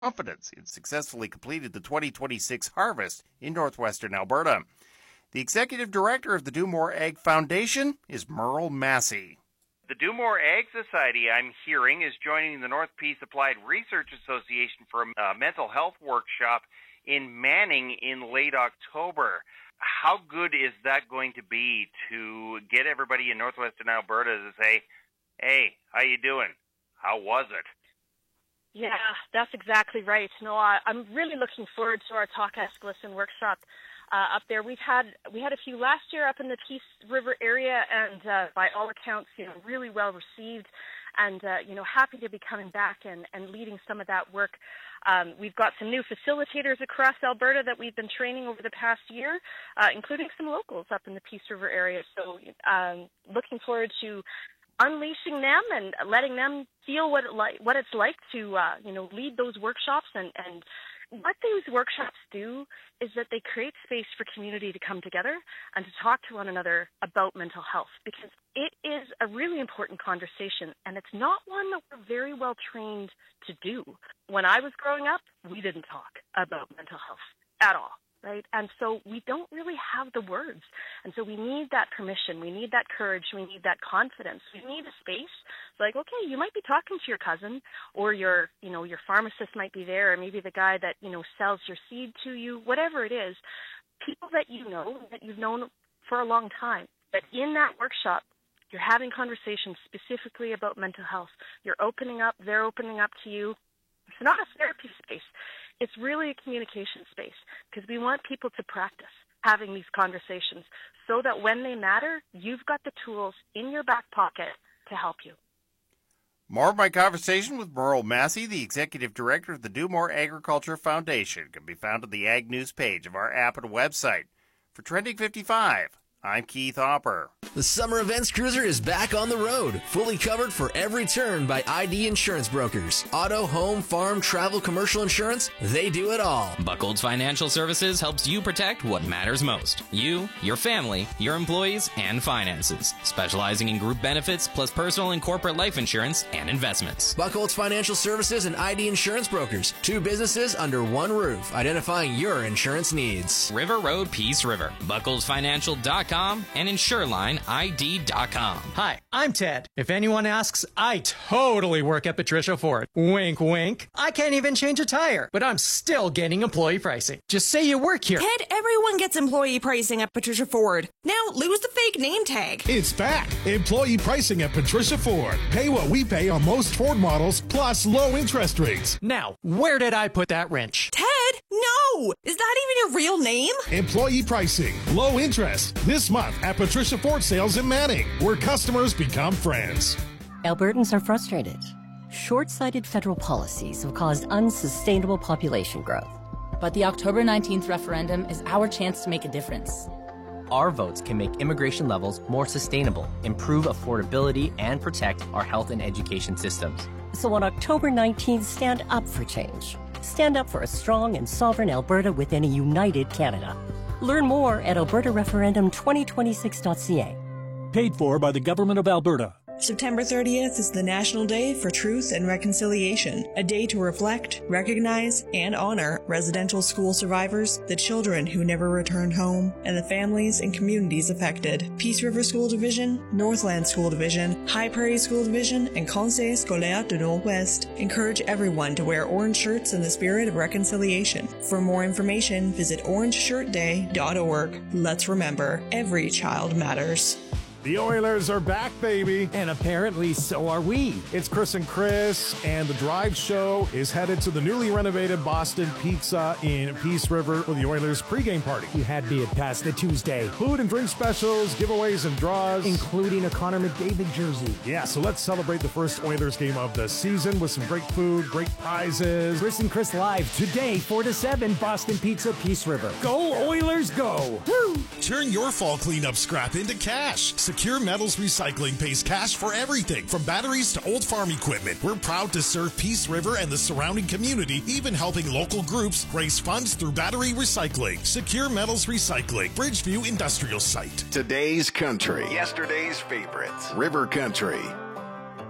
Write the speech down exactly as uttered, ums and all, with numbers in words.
confidence in successfully completed the twenty twenty-six harvest in northwestern Alberta. The executive director of the Do More Ag Foundation is Merle Massey. The Do More Ag Society, I'm hearing, is joining the North Peace Applied Research Association for a mental health workshop in Manning in late October. How good is that going to be to get everybody in northwestern Alberta to say, hey, how you doing? How was it? Yeah, that's exactly right. No, I, I'm really looking forward to our Talk, Ask, Listen workshop uh, up there. We've had we had a few last year up in the Peace River area, and uh, by all accounts, you know, really well received, and uh, you know, happy to be coming back and, and leading some of that work. Um, we've got some new facilitators across Alberta that we've been training over the past year, uh, including some locals up in the Peace River area. So, um, looking forward to unleashing them and letting them feel what it like, what it's like to, uh, you know, lead those workshops. And, and what these workshops do is that they create space for community to come together and to talk to one another about mental health, because it is a really important conversation, and it's not one that we're very well trained to do. When I was growing up, we didn't talk about mental health at all. Right? And so we don't really have the words. And so we need that permission. We need that courage. We need that confidence. We need a space. It's like, okay, you might be talking to your cousin, or your, you know, your pharmacist might be there, or maybe the guy that, you know, sells your seed to you, whatever it is, people that you know, that you've known for a long time. But in that workshop, you're having conversations specifically about mental health. You're opening up. They're opening up to you. It's not a therapy space. It's really a communication space, because we want people to practice having these conversations so that when they matter, you've got the tools in your back pocket to help you. More of my conversation with Merle Massey, the executive director of the Do More Agriculture Foundation, can be found on the Ag News page of our app and website. For Trending fifty-five, I'm Keith Hopper. The Summer Events Cruiser is back on the road, fully covered for every turn by I D Insurance Brokers. Auto, home, farm, travel, commercial insurance, they do it all. Buchholz Financial Services helps you protect what matters most. You, your family, your employees, and finances. Specializing in group benefits, plus personal and corporate life insurance and investments. Buchholz Financial Services and I D Insurance Brokers. Two businesses under one roof, identifying your insurance needs. River Road, Peace River. Buchholz Financial dot com and Insureline I D dot com. Hi, I'm Ted. If anyone asks, I totally work at Patricia Ford. Wink, wink. I can't even change a tire, but I'm still getting employee pricing. Just say you work here. Ted, everyone gets employee pricing at Patricia Ford. Now lose the fake name tag. It's back. Employee pricing at Patricia Ford. Pay what we pay on most Ford models, plus low interest rates. Now, where did I put that wrench? Ted, no! Is that even your real name? Employee pricing, low interest, this month at Patricia Ford Sales in Manning, where customers become friends. Albertans are frustrated. Short-sighted federal policies have caused unsustainable population growth. But the October nineteenth referendum is our chance to make a difference. Our votes can make immigration levels more sustainable, improve affordability, and protect our health and education systems. So on October nineteenth, stand up for change. Stand up for a strong and sovereign Alberta within a united Canada. Learn more at alberta referendum twenty twenty-six dot c a. Paid for by the Government of Alberta. September thirtieth is the National Day for Truth and Reconciliation, a day to reflect, recognize, and honor residential school survivors, the children who never returned home, and the families and communities affected. Peace River School Division, Northland School Division, High Prairie School Division, and Conseil Scolaire du Nord-Ouest encourage everyone to wear orange shirts in the spirit of reconciliation. For more information, visit orange shirt day dot org. Let's remember, every child matters. The Oilers are back, baby. And apparently so are we. It's Chris and Chris, and the Drive Show is headed to the newly renovated Boston Pizza in Peace River for the Oilers pregame party. You had me at past the Tuesday. Food and drink specials, giveaways and draws. Including a Connor McDavid jersey. Yeah, so let's celebrate the first Oilers game of the season with some great food, great prizes. Chris and Chris live today, four to seven, Boston Pizza, Peace River. Go Oilers, go! Woo! Turn your fall cleanup scrap into cash. Secure Metals Recycling pays cash for everything, from batteries to old farm equipment. We're proud to serve Peace River and the surrounding community, even helping local groups raise funds through battery recycling. Secure Metals Recycling, Bridgeview Industrial Site. Today's country, yesterday's favorites. River Country.